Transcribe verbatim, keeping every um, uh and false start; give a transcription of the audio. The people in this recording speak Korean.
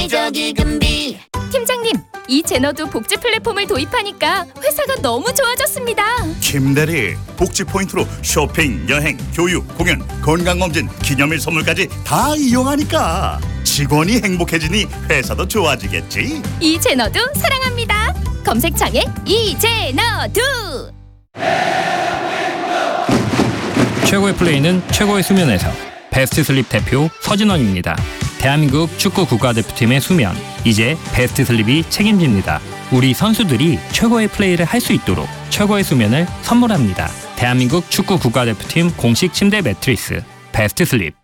여기저기 금비. 팀장님, 이 제너도 복지 플랫폼을 도입하니까 회사가 너무 좋아졌습니다. 김대리, 복지 포인트로 쇼핑, 여행, 교육, 공연, 건강검진, 기념일 선물까지 다 이용하니까 직원이 행복해지니 회사도 좋아지겠지. 이 제너도 사랑합니다. 검색창에 이제너도. 최고의 플레이는 최고의 수면에서. 베스트 슬립 대표 서진원입니다. 대한민국 축구 국가대표팀의 수면, 이제 베스트 슬립이 책임집니다. 우리 선수들이 최고의 플레이를 할 수 있도록 최고의 수면을 선물합니다. 대한민국 축구 국가대표팀 공식 침대 매트리스 베스트 슬립.